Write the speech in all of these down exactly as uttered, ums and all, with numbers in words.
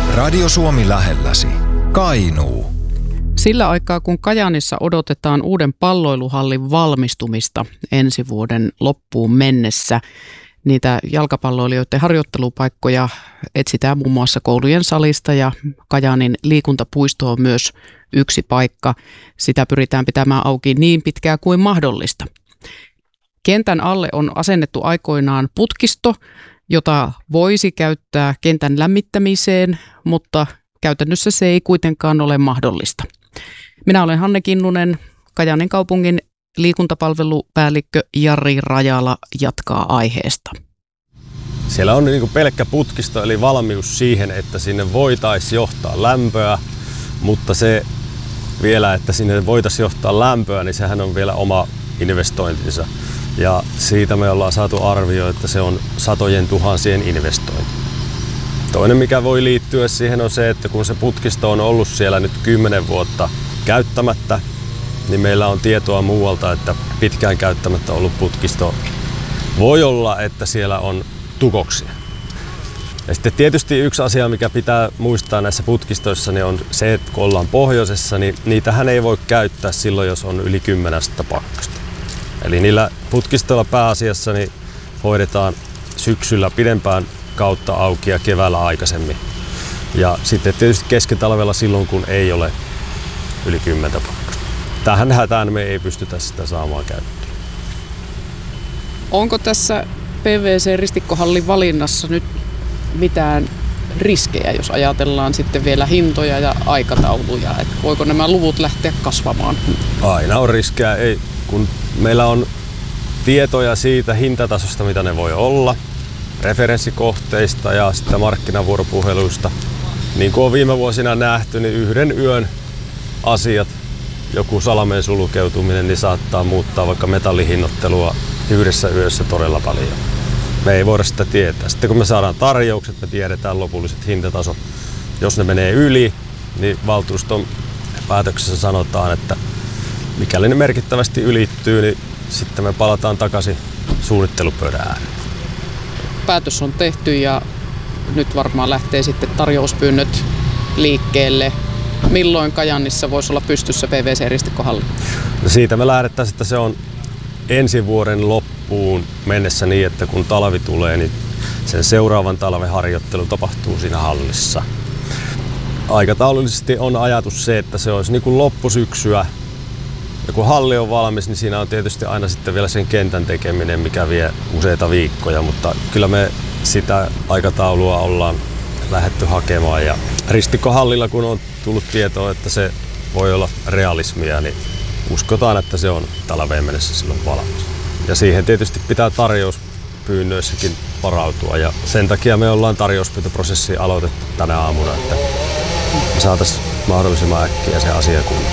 Radio Suomi lähelläsi. Kainuu. Sillä aikaa, kun Kajaanissa odotetaan uuden palloiluhallin valmistumista ensi vuoden loppuun mennessä, niitä jalkapalloilijoiden harjoittelupaikkoja etsitään muun muassa koulujen salista ja Kajaanin liikuntapuisto on myös yksi paikka. Sitä pyritään pitämään auki niin pitkään kuin mahdollista. Kentän alle on asennettu aikoinaan putkisto, jota voisi käyttää kentän lämmittämiseen, mutta käytännössä se ei kuitenkaan ole mahdollista. Minä olen Hanne Kinnunen, Kajaanin kaupungin liikuntapalvelupäällikkö Jari Rajala jatkaa aiheesta. Siellä on niin kuin pelkkä putkisto, eli valmius siihen, että sinne voitaisiin johtaa lämpöä, mutta se vielä, että sinne voitaisiin johtaa lämpöä, niin sehän on vielä oma investointinsa. Ja siitä me ollaan saatu arvio, että se on satojen tuhansien investointi. Toinen, mikä voi liittyä siihen, on se, että kun se putkisto on ollut siellä nyt kymmenen vuotta käyttämättä, niin meillä on tietoa muualta, että pitkään käyttämättä ollut putkisto voi olla, että siellä on tukoksia. Ja sitten tietysti yksi asia, mikä pitää muistaa näissä putkistoissa, niin on se, että kun ollaan pohjoisessa, niin niitähän ei voi käyttää silloin, jos on yli kymmenen astetta pakkasta. Eli niillä putkistoilla pääasiassa niin hoidetaan syksyllä pidempään kautta auki ja keväällä aikaisemmin. Ja sitten tietysti keskitalvella silloin, kun ei ole yli kymmenen pakkasta. Tähän hätään me ei pystytä sitä saamaan käyttöön. Onko tässä P V C-ristikkohallin valinnassa nyt mitään riskejä, jos ajatellaan sitten vielä hintoja ja aikatauluja? Että voiko nämä luvut lähteä kasvamaan? Aina on riskejä. Ei, kun meillä on tietoja siitä hintatasosta, mitä ne voi olla, referenssikohteista ja sitten markkinavuoropuheluista. Niin kuin on viime vuosina nähty, niin yhden yön asiat, joku salameen sulkeutuminen, niin saattaa muuttaa vaikka metallihinnoittelua yhdessä yössä todella paljon. Me ei voida sitä tietää. Sitten kun me saadaan tarjoukset, me tiedetään lopulliset hintatasot. Jos ne menee yli, niin valtuuston päätöksessä sanotaan, että mikäli ne merkittävästi ylittyy, niin sitten me palataan takaisin suunnittelupöydän ääreen. Päätös on tehty ja nyt varmaan lähtee sitten tarjouspyynnöt liikkeelle. Milloin Kajaanissa voisi olla pystyssä P V C-ristikkohalli? No siitä me lähdettäisiin, että se on ensi vuoden loppuun mennessä niin, että kun talvi tulee, niin sen seuraavan talven harjoittelu tapahtuu siinä hallissa. Aikataulullisesti on ajatus se, että se olisi niin kuin loppusyksyä. Ja kun halli on valmis, niin siinä on tietysti aina sitten vielä sen kentän tekeminen, mikä vie useita viikkoja, mutta kyllä me sitä aikataulua ollaan lähdetty hakemaan. Ja ristikkohallilla, kun on tullut tietoa, että se voi olla realismia, niin uskotaan, että se on talveen mennessä silloin valmis. Ja siihen tietysti pitää tarjouspyynnöissäkin varautua ja sen takia me ollaan tarjouspyyntöprosessi aloitettu tänä aamuna, että me saataisiin mahdollisimman äkkiä se asia kuntoon.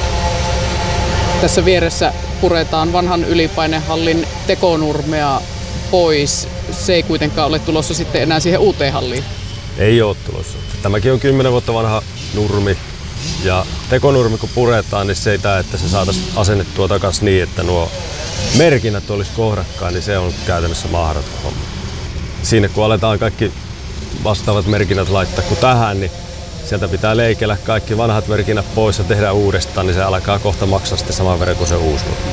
Tässä vieressä puretaan vanhan Ylipainehallin tekonurmea pois. Se ei kuitenkaan ole tulossa sitten enää siihen uuteen halliin. Ei ole tulossa. Tämäkin on kymmenen vuotta vanha nurmi. Ja tekonurmi kun puretaan, niin se ei tää, että se saataisiin asennettua takaisin niin, että nuo merkinnät olisi kohdakkain, niin se on käytännössä mahdoton homma. Siinä kun aletaan kaikki vastaavat merkinnät laittaa kuin tähän, niin sieltä pitää leikellä kaikki vanhat merkinnät pois ja tehdä uudestaan, niin se alkaa kohta maksaa sitten saman verran kuin se uusi nurmi.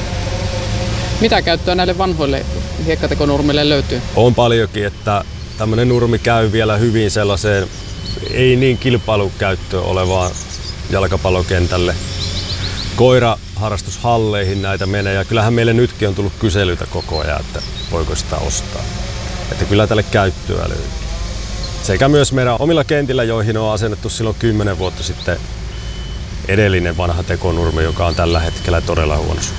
Mitä käyttöä näille vanhoille hiekkatekonurmille löytyy? On paljonkin, että tämmöinen nurmi käy vielä hyvin sellaiseen ei niin kilpailukäyttöön olevaan jalkapallokentälle. Koiraharrastushalleihin näitä menee ja kyllähän meille nytkin on tullut kyselyitä koko ajan, että voiko sitä ostaa. Että kyllä tälle käyttöä löytyy. Sekä myös meidän omilla kentillä, joihin on asennettu silloin kymmenen vuotta sitten edellinen vanha tekonurmi, joka on tällä hetkellä todella huonossa.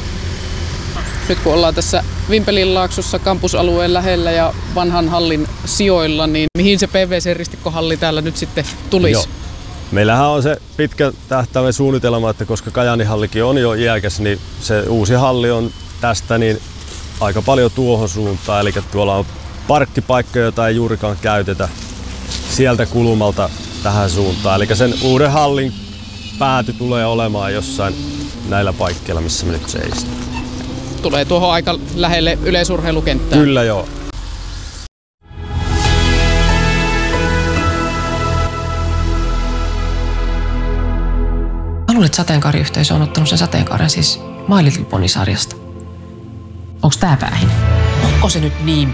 Nyt kun ollaan tässä Vimpelinlaaksossa kampusalueen lähellä ja vanhan hallin sijoilla, niin mihin se P V C-ristikkohalli täällä nyt sitten tulisi? Joo. Meillähän on se pitkä tähtäimen suunnitelma, että koska Kajaanin hallikin on jo iäkäs, niin se uusi halli on tästä niin aika paljon tuohon suuntaan. Eli tuolla on parkkipaikkoja, joita ei juurikaan käytetä sieltä kulmalta tähän suuntaan. Eli sen uuden hallin pääty tulee olemaan jossain näillä paikkeilla, missä me nyt seistään. Tulee tuohon aika lähelle yleisurheilukenttää. Kyllä joo. Mä luulen, että sateenkaariyhteisö on ottanut sen sateenkaaren siis My Little Pony -sarjasta. Onko tää päähin? Onko se nyt niin